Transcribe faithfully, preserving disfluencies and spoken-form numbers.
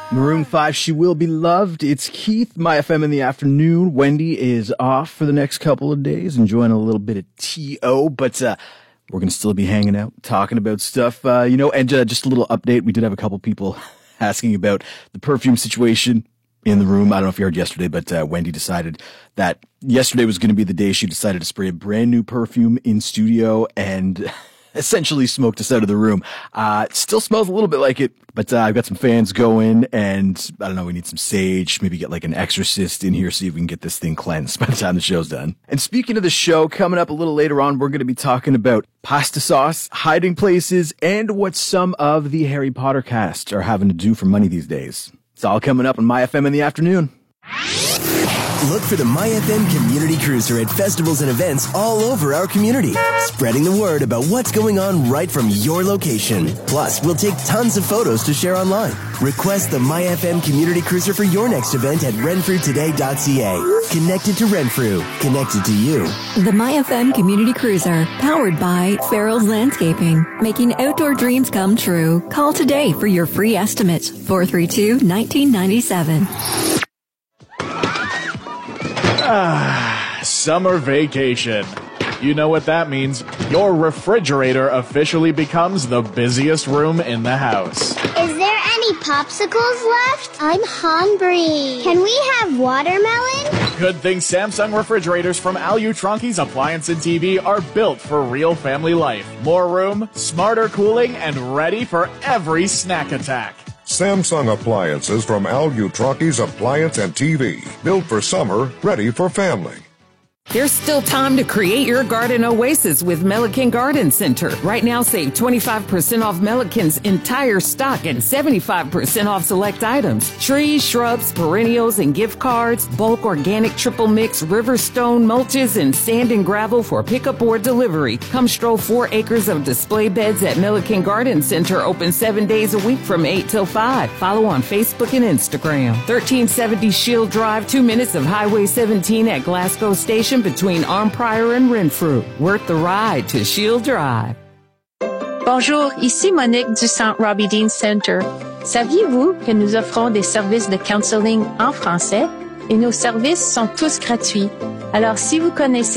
Maroon five, She Will Be Loved. It's Keith, My F M in the afternoon. Wendy is off for the next couple of days, enjoying a little bit of T O, but uh, we're going to still be hanging out, talking about stuff, uh, you know, and uh, just a little update. We did have a couple people asking about the perfume situation in the room. I don't know if you heard yesterday, but uh, Wendy decided that yesterday was going to be the day she decided to spray a brand new perfume in studio and essentially smoked us out of the room. Uh, it still smells a little bit like it, but uh, I've got some fans going, and I don't know, we need some sage, maybe get like an exorcist in here, see if we can get this thing cleansed by the time the show's done. And speaking of the show, coming up a little later on, we're going to be talking about pasta sauce, hiding places, and what some of the Harry Potter cast are having to do for money these days. It's all coming up on My F M in the afternoon. Look for the My F M Community Cruiser at festivals and events all over our community, spreading the word about what's going on right from your location. Plus, we'll take tons of photos to share online. Request the My F M Community Cruiser for your next event at renfrew today dot c a. Connected to Renfrew, connected to you. The My F M Community Cruiser, powered by Farrell's Landscaping, making outdoor dreams come true. Call today for your free estimate, four three two, one nine nine seven. Ah, summer vacation. You know what that means. Your refrigerator officially becomes the busiest room in the house. Is there any popsicles left? I'm hungry. Can we have watermelon? Good thing Samsung refrigerators from Alutronki's Appliance and T V are built for real family life. More room, smarter cooling, and ready for every snack attack. Samsung appliances from Alutronki's Appliance and T V. Built for summer, ready for family. There's still time to create your garden oasis with Melican Garden Center. Right now, save twenty-five percent off Melican's entire stock and seventy-five percent off select items. Trees, shrubs, perennials, and gift cards, bulk organic triple mix, Riverstone mulches, and sand and gravel for pickup or delivery. Come stroll four acres of display beds at Melican Garden Center, open seven days a week from eight till five. Follow on Facebook and Instagram. thirteen seventy Shield Drive, two minutes of Highway seventeen at Glasgow Station, between Arnprior and Renfrew. Worth the ride to Shield Drive. Bonjour, ici Monique du Centre Robbie Dean Center. Saviez-vous que nous offrons des services de counseling en français et nos services sont tous gratuits? Alors, si vous connaissez